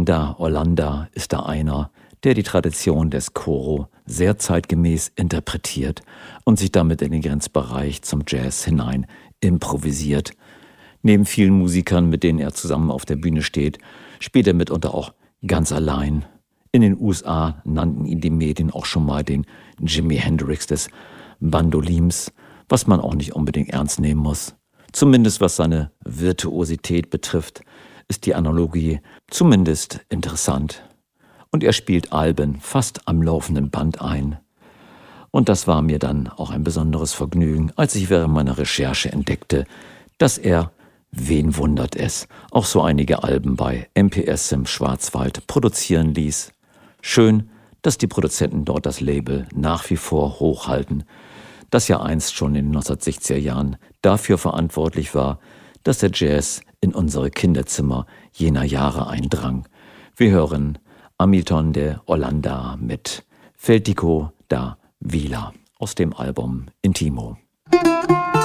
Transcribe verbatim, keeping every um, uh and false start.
Orlando Orlando ist da einer, der die Tradition des Choro sehr zeitgemäß interpretiert und sich damit in den Grenzbereich zum Jazz hinein improvisiert. Neben vielen Musikern, mit denen er zusammen auf der Bühne steht, spielt er mitunter auch ganz allein. In den U S A nannten ihn die Medien auch schon mal den Jimi Hendrix des Bandolins, was man auch nicht unbedingt ernst nehmen muss. Zumindest was seine Virtuosität betrifft, ist die Analogie zumindest interessant. Und er spielt Alben fast am laufenden Band ein. Und das war mir dann auch ein besonderes Vergnügen, als ich während meiner Recherche entdeckte, dass er, wen wundert es, auch so einige Alben bei M P S im Schwarzwald produzieren ließ. Schön, dass die Produzenten dort das Label nach wie vor hochhalten, das ja einst schon in den neunzehnhundertsechziger Jahren dafür verantwortlich war, dass der Jazz in unsere Kinderzimmer jener Jahre eindrang. Wir hören Hamilton de Orlando mit Felico da Vila aus dem Album Intimo.